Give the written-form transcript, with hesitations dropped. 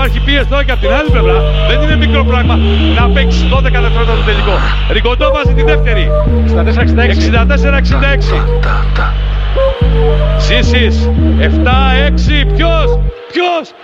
υπάρχει πίεση τώρα και από την άλλη πλευρά. Δεν είναι μικρό πράγμα να παίξει 12 δευτερόλεπτα το τελικό. Ριγκοντό βάζει τη δεύτερη. 64-66. Ζήσης 7-6. Ποιος?